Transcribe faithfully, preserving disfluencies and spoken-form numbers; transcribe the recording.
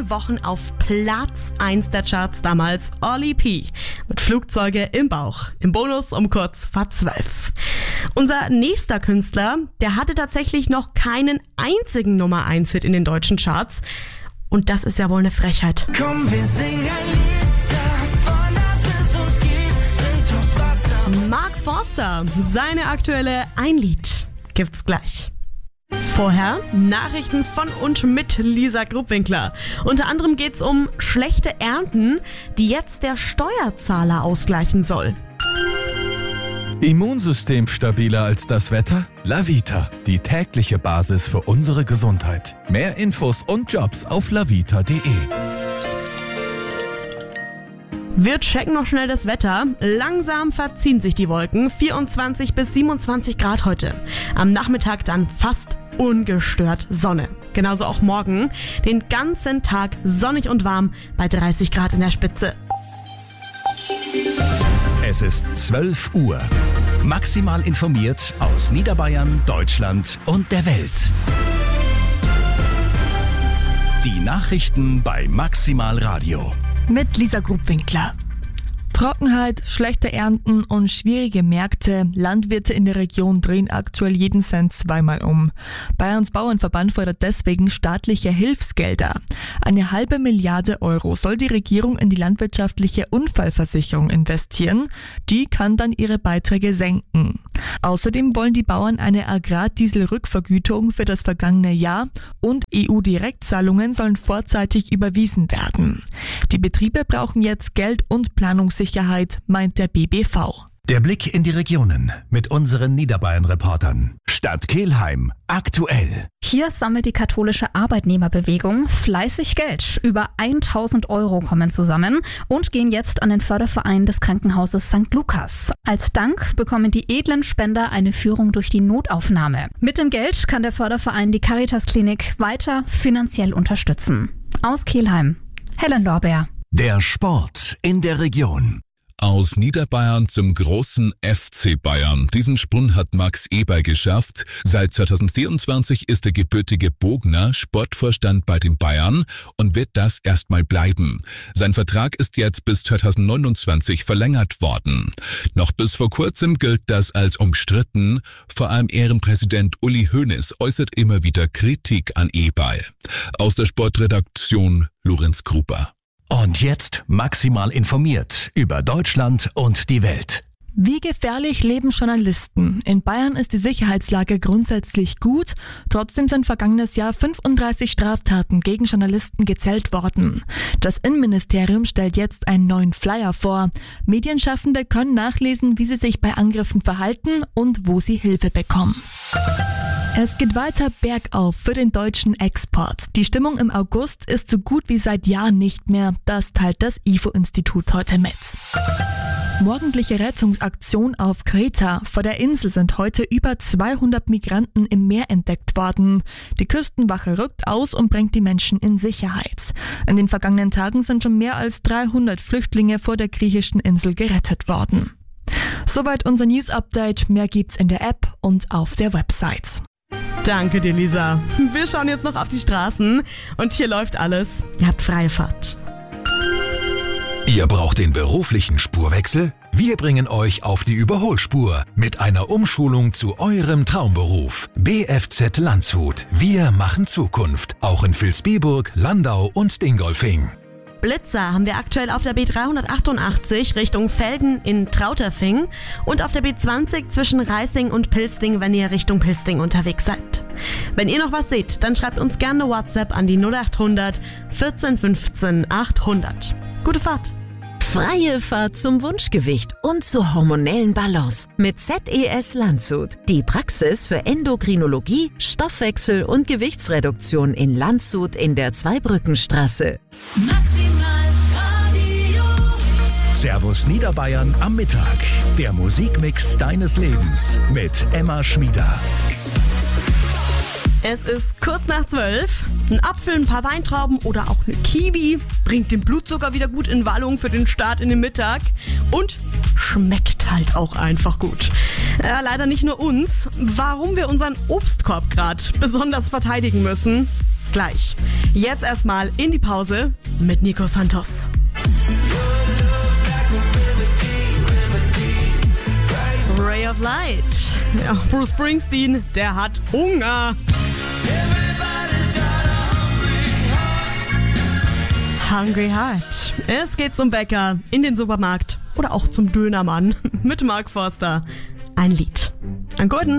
neun Wochen auf Platz eins der Charts damals Oli P. mit Flugzeuge im Bauch. Im Bonus um kurz vor zwölf. Unser nächster Künstler, der hatte tatsächlich noch keinen einzigen Nummer eins Hit in den deutschen Charts. Und das ist ja wohl eine Frechheit. Komm, wir singen ein Lied davon, dass es uns gibt, sind aufs Wasser. Mark Forster, seine aktuelle Ein Lied gibt's gleich. Vorher Nachrichten von und mit Lisa Gruppwinkler. Unter anderem geht's um schlechte Ernten, die jetzt der Steuerzahler ausgleichen soll. Immunsystem stabiler als das Wetter? Lavita, die tägliche Basis für unsere Gesundheit. Mehr Infos und Jobs auf lavita punkt de. Wir checken noch schnell das Wetter. Langsam verziehen sich die Wolken. vierundzwanzig bis siebenundzwanzig Grad heute. Am Nachmittag dann fast ungestört Sonne. Genauso auch morgen. Den ganzen Tag sonnig und warm bei dreißig Grad in der Spitze. Es ist zwölf Uhr. Maximal informiert aus Niederbayern, Deutschland und der Welt. Die Nachrichten bei Maximal Radio. Mit Lisa Gruppwinkler. Trockenheit, schlechte Ernten und schwierige Märkte. Landwirte in der Region drehen aktuell jeden Cent zweimal um. Bayerns Bauernverband fordert deswegen staatliche Hilfsgelder. Eine halbe Milliarde Euro soll die Regierung in die landwirtschaftliche Unfallversicherung investieren. Die kann dann ihre Beiträge senken. Außerdem wollen die Bauern eine Agrardieselrückvergütung für das vergangene Jahr und E U-Direktzahlungen sollen vorzeitig überwiesen werden. Die Betriebe brauchen jetzt Geld und Planungssicherheit, meint der B B V. Der Blick in die Regionen mit unseren Niederbayern-Reportern. Stadt Kelheim, aktuell. Hier sammelt die katholische Arbeitnehmerbewegung fleißig Geld. Über tausend Euro kommen zusammen und gehen jetzt an den Förderverein des Krankenhauses Sankt Lukas. Als Dank bekommen die edlen Spender eine Führung durch die Notaufnahme. Mit dem Geld kann der Förderverein die Caritas-Klinik weiter finanziell unterstützen. Aus Kelheim, Helen Lorbeer. Der Sport in der Region. Aus Niederbayern zum großen F C Bayern. Diesen Sprung hat Max Eberl geschafft. Seit zweitausendvierundzwanzig ist der gebürtige Bogner Sportvorstand bei den Bayern und wird das erstmal bleiben. Sein Vertrag ist jetzt bis zweitausendneunundzwanzig verlängert worden. Noch bis vor kurzem gilt das als umstritten. Vor allem Ehrenpräsident Uli Hoeneß äußert immer wieder Kritik an Eberl. Aus der Sportredaktion Lorenz Gruber. Und jetzt maximal informiert über Deutschland und die Welt. Wie gefährlich leben Journalisten? In Bayern ist die Sicherheitslage grundsätzlich gut. Trotzdem sind vergangenes Jahr fünfunddreißig Straftaten gegen Journalisten gezählt worden. Das Innenministerium stellt jetzt einen neuen Flyer vor. Medienschaffende können nachlesen, wie sie sich bei Angriffen verhalten und wo sie Hilfe bekommen. Es geht weiter bergauf für den deutschen Export. Die Stimmung im August ist so gut wie seit Jahren nicht mehr. Das teilt das I F O-Institut heute mit. Morgendliche Rettungsaktion auf Kreta. Vor der Insel sind heute über zweihundert Migranten im Meer entdeckt worden. Die Küstenwache rückt aus und bringt die Menschen in Sicherheit. In den vergangenen Tagen sind schon mehr als dreihundert Flüchtlinge vor der griechischen Insel gerettet worden. Soweit unser News-Update. Mehr gibt's in der App und auf der Website. Danke dir, Lisa. Wir schauen jetzt noch auf die Straßen und hier läuft alles. Ihr habt freie Fahrt. Ihr braucht den beruflichen Spurwechsel? Wir bringen euch auf die Überholspur mit einer Umschulung zu eurem Traumberuf. B F Z Landshut. Wir machen Zukunft. Auch in Vilsbiburg, Landau und Dingolfing. Blitzer haben wir aktuell auf der B dreihundertachtundachtzig Richtung Velden in Trauterfing und auf der B zwanzig zwischen Reising und Pilsting, wenn ihr Richtung Pilsting unterwegs seid. Wenn ihr noch was seht, dann schreibt uns gerne WhatsApp an die null achthundert vierzehn fünfzehn achthundert. Gute Fahrt! Freie Fahrt zum Wunschgewicht und zur hormonellen Balance mit Z E S Landshut. Die Praxis für Endokrinologie, Stoffwechsel und Gewichtsreduktion in Landshut in der Zweibrückenstraße. Maximal Radio. Servus Niederbayern am Mittag. Der Musikmix deines Lebens mit Emma Schmieder. Es ist kurz nach zwölf. Ein Apfel, ein paar Weintrauben oder auch eine Kiwi bringt den Blutzucker wieder gut in Wallung für den Start in den Mittag und schmeckt halt auch einfach gut. Ja, leider nicht nur uns. Warum wir unseren Obstkorb gerade besonders verteidigen müssen, gleich. Jetzt erstmal in die Pause mit Nico Santos. Ray of Light. Ja, Bruce Springsteen, der hat Hunger. Hungry Heart. Es geht zum Bäcker, in den Supermarkt oder auch zum Dönermann mit Mark Forster. Ein Lied. Einen guten.